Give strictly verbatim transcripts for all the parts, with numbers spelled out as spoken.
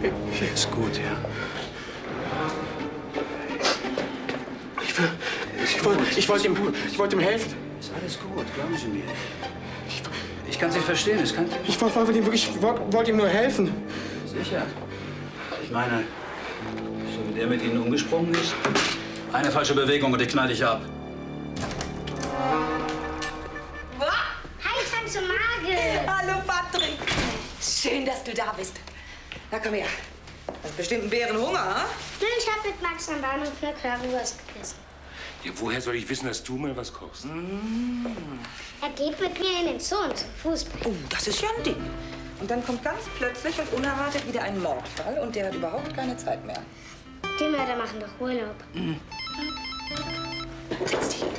Ist gut, ja. Ich, will, ich, wollte, ich, wollte ihm, ich wollte ihm helfen. Ist alles gut, glauben Sie mir. Ich, ich kann Sie verstehen, es kann... Ich wollte, wollte, ihm, wirklich, wollte ihm nur helfen. Sicher. Ich meine, so wie der mit Ihnen umgesprungen ist, eine falsche Bewegung und die knall ich ab. Hi, Tante Margit. Hallo, Patrick. Schön, dass du da bist. Na, komm her. Du hast bestimmt einen Bärenhunger, ha? Ich hab mit Max am Bahnhof eine Currywurst gegessen. Ja, woher soll ich wissen, dass du mal was kochst? Mm. Er geht mit mir in den Zoo und zum Fußball. Oh, das ist ja ein Ding. Und dann kommt ganz plötzlich und unerwartet wieder ein Mordfall und der hat überhaupt keine Zeit mehr. Die Mörder machen doch Urlaub. Mm. Setz dich.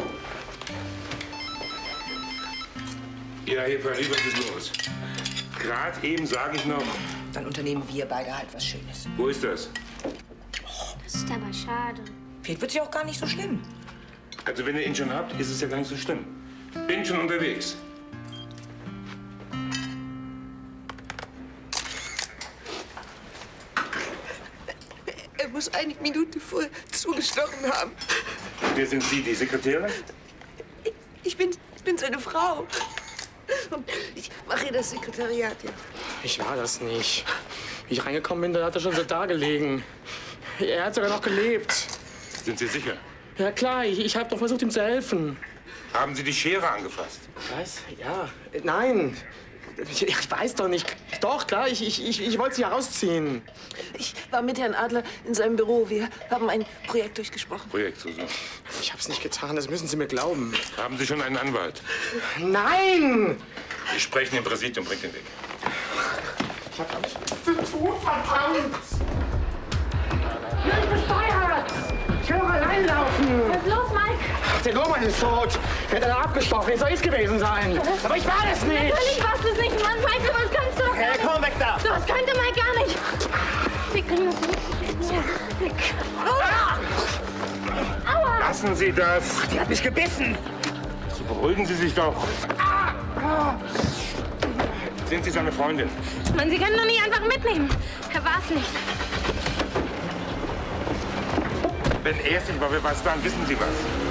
Ja, hier, Paris, was ist los? Gerade eben sage ich noch... Dann unternehmen wir beide halt was Schönes. Wo ist das? Das ist aber schade. Vielleicht wird es ja auch gar nicht so schlimm. Also, wenn ihr ihn schon habt, ist es ja gar nicht so schlimm. Bin schon unterwegs. Er muss eine Minute vorher zugestochen haben. Wer sind Sie, die Sekretärin? Ich bin, ich bin seine Frau. Und ich mache hier das Sekretariat, ja. Ich war das nicht. Wie ich reingekommen bin, da hat er schon so da gelegen. Er hat sogar noch gelebt. Sind Sie sicher? Ja klar, ich, ich habe doch versucht, ihm zu helfen. Haben Sie die Schere angefasst? Was? Ja. Nein. Ich, ich weiß doch nicht. Doch, klar, ich, ich, ich, ich wollte sie herausziehen. Ich war mit Herrn Adler in seinem Büro. Wir haben ein Projekt durchgesprochen. Projekt, Susan. Ich hab's nicht getan, das müssen Sie mir glauben. Haben Sie schon einen Anwalt? Nein! Wir sprechen im Präsidium, bringt ihn weg. Ich hab nichts zu tun, verdammt! Ich bin besteuert! Ich will doch allein laufen! Was ist los, Mike? Der Lohmann ist tot! Der hat er abgestochen, jetzt soll ich's gewesen sein! Aber ich war das nicht! Natürlich warst du es nicht, Mann. Mike, das kannst du doch gar Hey, nicht. komm weg da! Das könnte Mike gar nicht. Wir kriegen das nicht. Ja, weg. Aua! Lassen Sie das! Die hat mich gebissen! So, beruhigen Sie sich doch. Sind Sie seine Freundin? Mann, Sie können doch nicht einfach mitnehmen. Er war's nicht. Wenn er es nicht war, wer weiß dann? Wissen Sie was?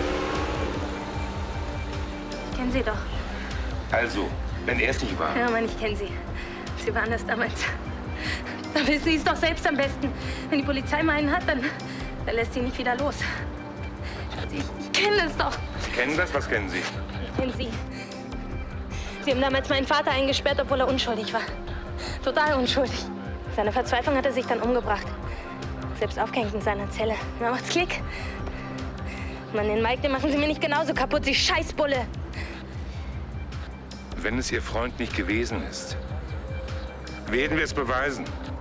Ich kenne Sie doch. Also, wenn er es nicht war. Ja, Mann, ich kenne Sie. Sie waren das damals. Da wissen Sie es doch selbst am besten. Wenn die Polizei mal einen hat, dann, dann lässt sie ihn nicht wieder los. Also ich, ich kenne das doch. Sie kennen das? Was kennen Sie? Ich kenne Sie. Sie haben damals meinen Vater eingesperrt, obwohl er unschuldig war. Total unschuldig. Seine Verzweiflung hat er sich dann umgebracht. Selbst aufgehängt in seiner Zelle. Na, macht's Klick. Mann, den Mike, den machen Sie mir nicht genauso kaputt, Sie Scheißbulle. Wenn es Ihr Freund nicht gewesen ist, werden wir es beweisen.